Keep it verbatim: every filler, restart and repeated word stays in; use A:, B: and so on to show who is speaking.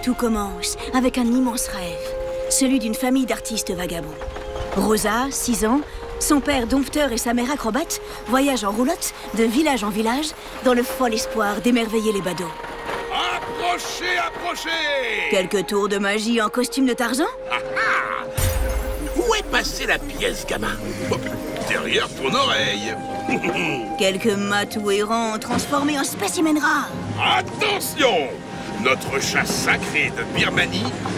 A: Tout commence avec un immense rêve, celui d'une famille d'artistes vagabonds. Rosa, six ans, son père dompteur et sa mère acrobate voyagent en roulotte de village en village dans le fol espoir d'émerveiller les badauds.
B: Approchez, approchez!
A: Quelques tours de magie en costume de Tarzan?
B: Ah ah! Où est passée la pièce, gamin? Oh, derrière ton oreille.
A: Quelques matous errants transformés en spécimens rares.
B: Attention! Notre chat sacré de Birmanie